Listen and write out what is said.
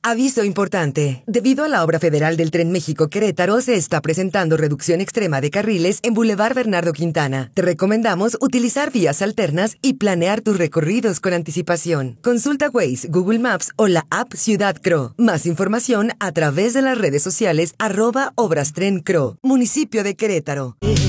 Aviso importante. Debido a la obra federal del Tren México-Querétaro, se está presentando reducción extrema de carriles en Boulevard Bernardo Quintana. Te recomendamos utilizar vías alternas y planear tus recorridos con anticipación. Consulta Waze, Google Maps o la app Ciudad Cro. Más información a través de las redes sociales @ObrasTrenCro. Municipio de Querétaro.